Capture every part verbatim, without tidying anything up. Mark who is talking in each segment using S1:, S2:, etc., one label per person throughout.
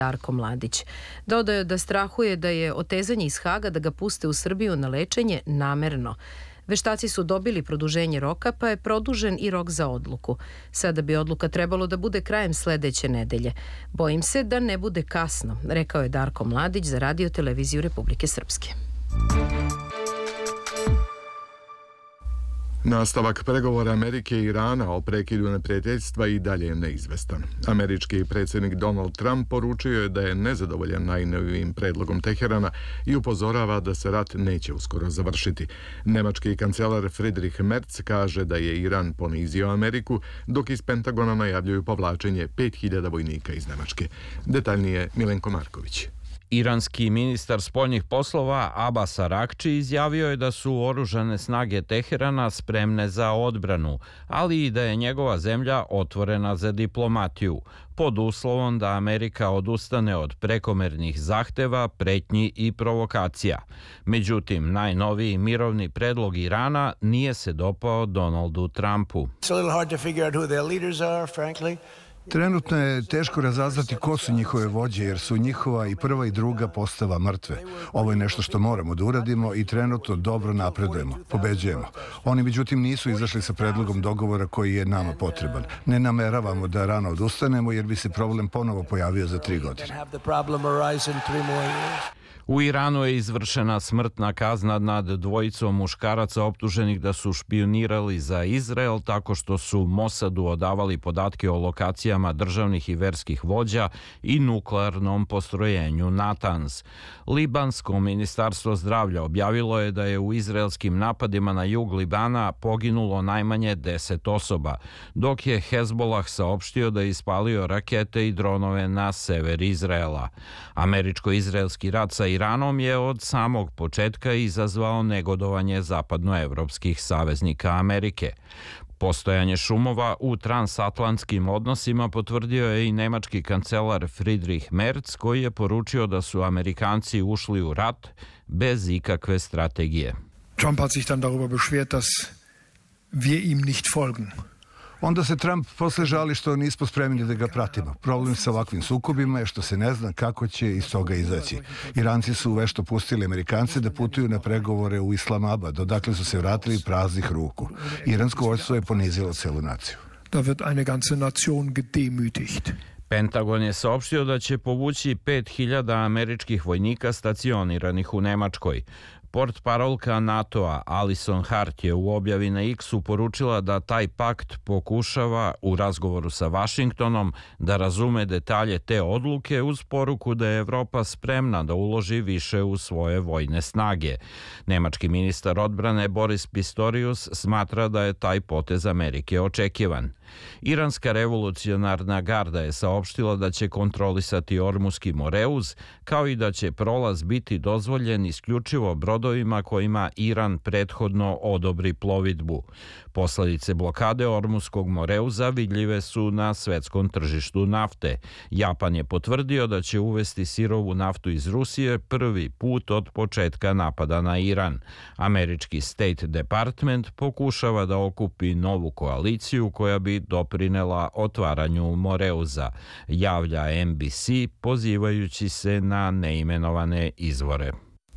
S1: Darko Mladić. Dodao je da strahuje da je otezanje iz Haga da ga puste u Srbiju na lečenje namerno. Veštaci su dobili produženje roka, pa je produžen i rok za odluku. Sada bi odluka trebalo da bude krajem sledeće nedelje. Bojim se da ne bude kasno, rekao je Darko Mladić za Radio televiziju Republike Srpske.
S2: Nastavak pregovora Amerike i Irana o prekidu neprijateljstva i dalje je neizvestan. Američki predsjednik Donald Trump poručio je da je nezadovoljan najnovijim predlogom Teherana i upozorava da se rat neće uskoro završiti. Nemački kancelar Friedrich Merz kaže da je Iran ponizio Ameriku, dok iz Pentagona najavljuju povlačenje pet hiljada vojnika iz Nemačke. Detaljnije Milenko Marković.
S3: Iranski ministar spoljnih poslova Abbas Arakči izjavio je da su oružane snage Teherana spremne za odbranu, ali i da je njegova zemlja otvorena za diplomatiju, pod uslovom da Amerika odustane od prekomernih zahteva, pretnji i provokacija. Međutim, najnoviji mirovni predlog Irana nije se dopao Donaldu Trumpu.
S4: Trenutno je teško razaznati ko su njihove vođe, jer su njihova i prva i druga postava mrtve. Ovo je nešto što moramo da uradimo i trenutno dobro napredujemo, pobeđujemo. Oni međutim nisu izašli sa predlogom dogovora koji je nama potreban. Ne nameravamo da rano odustanemo jer bi se problem ponovo pojavio za tri godine.
S3: U Iranu je izvršena smrtna kazna nad dvojicom muškaraca optuženih da su špionirali za Izrael tako što su Mosadu odavali podatke o lokacijama državnih i verskih vođa i nuklearnom postrojenju Natanz. Libansko ministarstvo zdravlja objavilo je da je u izraelskim napadima na jug Libana poginulo najmanje deset osoba, dok je Hezbolah saopštio da je ispalio rakete i dronove na sever Izraela. Američko-izraelski rat sa Iranom je od samog početka izazvao negodovanje zapadnoevropskih saveznika Amerike. Postojanje šumova u transatlantskim odnosima potvrdio je i nemački kancelar Friedrich Merz, koji je poručio da su Amerikanci ušli u rat bez ikakve strategije.
S5: Trump hat sich dann darüber beschwert, dass wir ihm nicht folgen.
S4: Onda se Trump posle žali što nismo spremni da ga pratimo. Problem sa ovakvim sukobima je što se ne zna kako će iz toga izaći. Iranci su vešto pustili Amerikance da putuju na pregovore u Islamabad, odakle su se vratili praznih ruku. Iransko vojstvo je ponizilo celu naciju.
S5: Da wird eine ganze Nation gedemütigt.
S3: Pentagon je saopštio da će povući pet hiljada američkih vojnika stacioniranih u Nemačkoj. Portparolka NATO-a Alison Hart je u objavi na X-u poručila da taj pakt pokušava u razgovoru sa Vašingtonom da razume detalje te odluke uz poruku da je Evropa spremna da uloži više u svoje vojne snage. Nemački ministar odbrane Boris Pistorius smatra da je taj potez Amerike očekivan. Iranska revolucionarna garda je saopštila da će kontrolisati Ormuski Moreuz, kao i da će prolaz biti dozvoljen isključivo brodovima kojima Iran prethodno odobri plovidbu. Posledice blokade Ormuskog Moreuza vidljive su na svetskom tržištu nafte. Japan je potvrdio da će uvesti sirovu naftu iz Rusije prvi put od početka napada na Iran. Američki State Department pokušava da okupi novu koaliciju koja bi doprinela otvaranju Moreuza, javlja N B C pozivajući se na neimenovane izvore.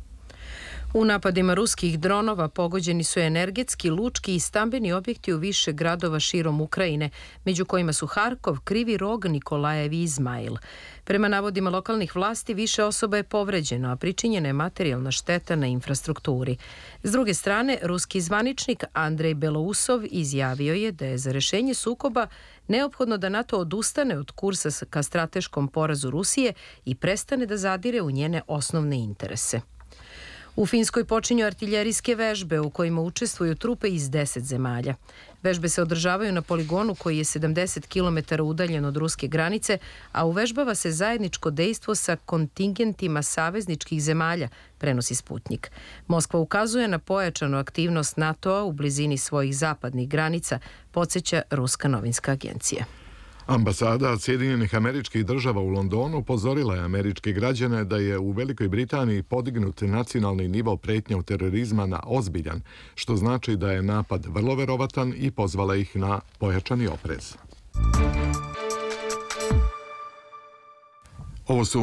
S1: U napadima ruskih dronova pogođeni su energetski, lučki i stambeni objekti u više gradova širom Ukrajine, među kojima su Harkov, Krivi Rog, Nikolajev i Izmail. Prema navodima lokalnih vlasti, više osoba je povređeno, a pričinjena je materijalna šteta na infrastrukturi. S druge strane, ruski zvaničnik Andrej Belousov izjavio je da je za rešenje sukoba neophodno da NATO odustane od kursa ka strateškom porazu Rusije i prestane da zadire u njene osnovne interese. U Finskoj počinju artiljerijske vežbe u kojima učestvuju trupe iz deset zemalja. Vežbe se održavaju na poligonu koji je sedamdeset kilometara udaljen od ruske granice, a uvežbava se zajedničko dejstvo sa kontingentima savezničkih zemalja, prenosi Sputnjik. Moskva ukazuje na pojačanu aktivnost NATO-a u blizini svojih zapadnih granica, podsjeća ruska novinska agencija.
S2: Ambasada Sjedinjenih Američkih Država u Londonu upozorila je američke građane da je u Velikoj Britaniji podignut nacionalni nivo pretnje od terorizma na ozbiljan, što znači da je napad vrlo verovatan i pozvala ih na pojačani oprez. Ovo su